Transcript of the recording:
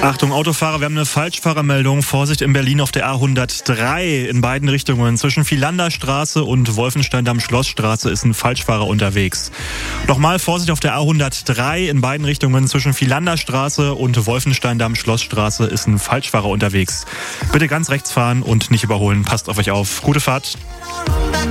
Achtung, Autofahrer, wir haben eine Falschfahrermeldung. Vorsicht in Berlin auf der A103 in beiden Richtungen. Zwischen Philanderstraße und Wolfenstein-Damm-Schlossstraße ist ein Falschfahrer unterwegs. Nochmal Vorsicht auf der A103 in beiden Richtungen. Zwischen Philanderstraße und Wolfenstein-Damm-Schlossstraße ist ein Falschfahrer unterwegs. Bitte ganz rechts fahren und nicht überholen. Passt auf euch auf. Gute Fahrt.